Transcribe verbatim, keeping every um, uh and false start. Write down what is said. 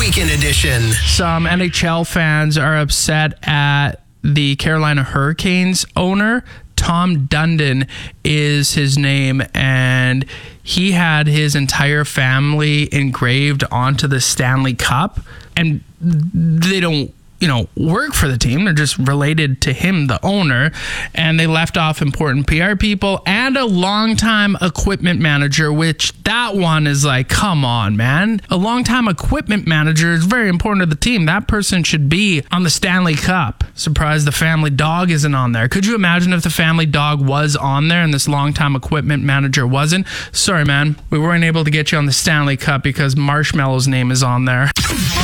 Weekend Edition. Some N H L fans are upset at the Carolina Hurricanes owner. Tom Dundon is his name, and he had his entire family engraved onto the Stanley Cup, and they don't you know, work for the team. They're just related to him, the owner, and they left off important P R people and a longtime equipment manager, which that one is like, come on, man. A longtime equipment manager is very important to the team. That person should be on the Stanley Cup. Surprised the family dog isn't on there. Could you imagine if the family dog was on there and this longtime equipment manager wasn't? Sorry, man. We weren't able to get you on the Stanley Cup because Marshmallow's name is on there.